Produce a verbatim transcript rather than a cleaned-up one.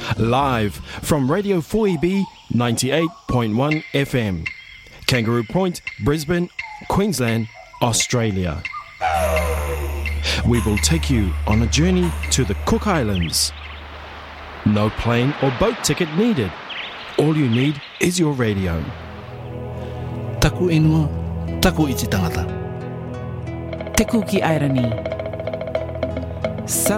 Live from Radio four E B ninety-eight point one F M. Kangaroo Point, Brisbane, Queensland, Australia. We will take you on a journey to the Cook Islands. No plane or boat ticket needed. All you need is your radio. Taku inua, taku iti tangata. Te kuki airani. Celebrate